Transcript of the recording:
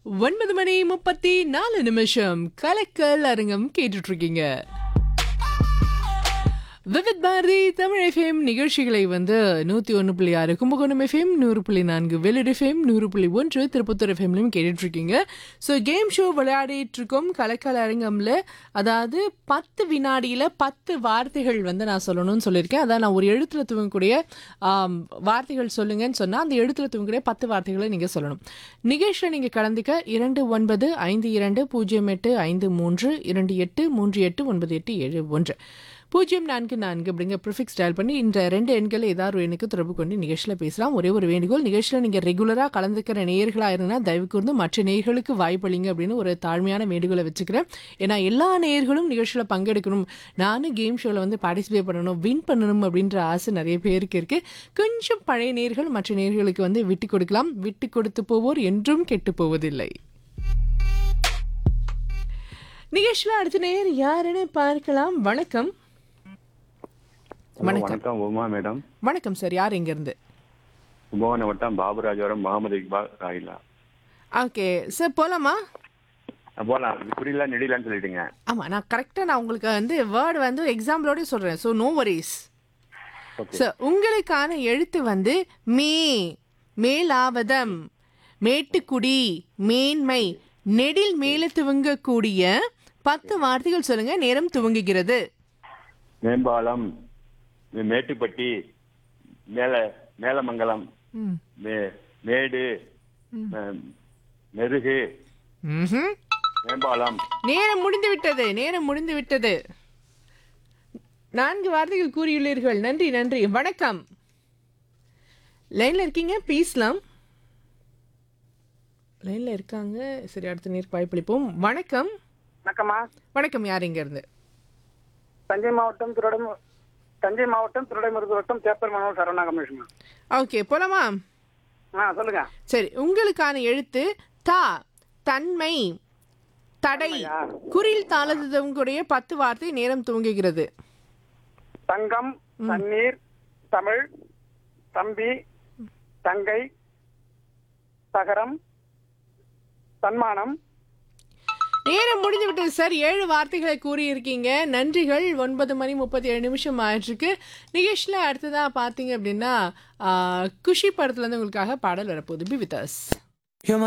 9:34 கலக்கல் அரங்கம் கேட்டுட்டு இருக்கீங்க. விவித் பாரதி தமிழ் எஃப்எம் நிகழ்ச்சிகளை 101.6 கும்பகோணம் எஃப்எம், 100.4 வெள்ளூர் எஃப்எம், 100.1 திருப்பத்தூர் எஃப்எம்லையும் கேட்டுட்டு இருக்கீங்க. ஸோ கேம் ஷோ விளையாடிட்டு இருக்கோம் கலக்கல் அரங்கம்ல. அதாவது 10 வினாடியில் 10 வார்த்தைகள் நான் சொல்லணும்னு சொல்லியிருக்கேன். அதான் நான் ஒரு எழுத்துல துவங்கக்கூடிய வார்த்தைகள் சொல்லுங்கன்னு சொன்னால் அந்த எழுத்துல துவங்கக்கூடிய 10 வார்த்தைகளை நீங்கள் சொல்லணும். நிகழ்ச்சியில் நீங்கள் கலந்துக்க 29520853 28389871 044 அப்படிங்க ப்ரிஃபிக்ஸ் டயல் பண்ணி இந்த 2 எண்களை ஏதாவது ஒரு எண்ணுக்கு தொடர்பு கொண்டு நிகழ்ச்சியில் பேசலாம். ஒரே ஒரு வேண்டுகோள், நிகழ்ச்சியில் நீங்கள் ரெகுலராக கலந்துக்கிற நேயர்களாக இருந்தால் தயவு கூர்ந்து மற்ற நேயர்களுக்கு வாய்ப்பளிங்க அப்படின்னு ஒரு தாழ்மையான வேண்டுகோளை வச்சுக்கிறேன். ஏன்னா எல்லா நேயர்களும் நிகழ்ச்சியில் பங்கெடுக்கணும், நானும் கேம் ஷோவில் பார்ட்டிசிபேட் பண்ணணும், வின் பண்ணணும் அப்படின்ற ஆசை நிறைய பேருக்கு இருக்குது. கொஞ்சம் பழைய நேயர்கள் மற்ற நேயர்களுக்கு விட்டு கொடுக்கலாம். விட்டு கொடுத்து போவோர் என்றும் கெட்டு போவதில்லை. நிகழ்ச்சியில் அடுத்த நேயர் யாருன்னு பார்க்கலாம். வணக்கம். வணக்கம் உமா மேடம். வணக்கம் சார், யார் எங்க இருந்து? கும்பகோணம் வட்டம் பாபுராஜபுரம் முகமது இக்பால் ராயிலா. ஓகே சார், போலாமா? போலாம். புரியல நெடிலான்னு சொல்லிட்டீங்க. ஆமா, நான் கரெக்டா உங்களுக்கு வேர்டு எக்ஸாம்பிளோட சொல்றேன். So no worries sir. உங்களுக்கான எழுத்து மே, மேலாவதம், மேட்டுக்குடி, மேன்மை, நெடில் மேல துவங்கக்கூடிய 10 வார்த்தைகள் சொல்லுங்க. நேரம் துவங்குகிறது. மேம்பாலம், மேட்டுப்பட்டி, மேலமங்கலம், மேடு, மெருகு, மேம்பாலம். நேரம் முடிந்து விட்டது. 4 வார்த்தைகள் கூறியுள்ளீர்கள். நன்றி நன்றி. வணக்கம். லைன்ல இருக்கீங்க, பேசலாம். லைன்ல இருக்காங்க. சரி, அடுத்த நேருக்கு வாய்ப்பளிப்போம். வணக்கம். வணக்கம், யார் எங்க இருந்து? தஞ்சை மாவட்டம் திருடைமருது வட்டம் தேப்பர் மனோர் சரவணா கமிஷன். ஓகே, போலாமா? சொல்லுங்க. சரி, உங்களுக்கான எழுத்து தா, தன்மை, தடை, குறில் தாளத்துடைய 10 வார்த்தை. நேரம் துவங்குகிறது. தங்கம், தண்ணீர், தமிழ், தம்பி, தங்கை, தகரம், தன்மானம். நேரம் முடிந்து விட்டது சார். 7 வார்த்தைகளை கூறியிருக்கீங்க. நன்றிகள். 9:37 ஆயிடுச்சு. நிகழ்ச்சியில் அடுத்ததாக பார்த்தீங்க அப்படின்னா குஷி படத்துலேருந்து உங்களுக்காக பாடல் வரப்போகுது. Be with us.